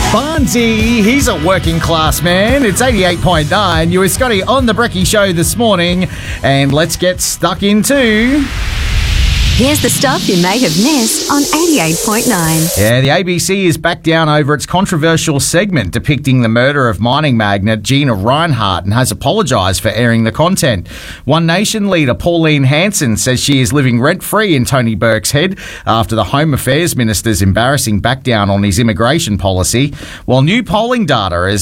Barnsey, he's a working class man. It's 88.9. You were Scotty on the Brekkie Show this morning, and let's get stuck into... Here's the stuff you may have missed on 88.9. Yeah, the ABC is back down over its controversial segment depicting the murder of mining magnate Gina Rinehart and has apologised for airing the content. One Nation leader Pauline Hanson says she is living rent-free in Tony Burke's head after the Home Affairs Minister's embarrassing backdown on his immigration policy, while new polling data is